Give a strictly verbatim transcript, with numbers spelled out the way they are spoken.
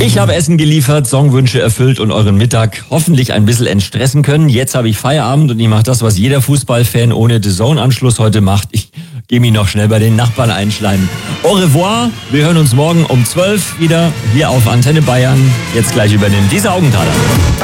Ich habe Essen geliefert, Songwünsche erfüllt und euren Mittag hoffentlich ein bisschen entstressen können. Jetzt habe ich Feierabend und ich mache das, was jeder Fußballfan ohne The Zone-Anschluss heute macht. Ich gehe mich noch schnell bei den Nachbarn einschleimen. Au revoir, wir hören uns morgen um zwölf wieder hier auf Antenne Bayern. Jetzt gleich übernimmt dieser Augenthaler.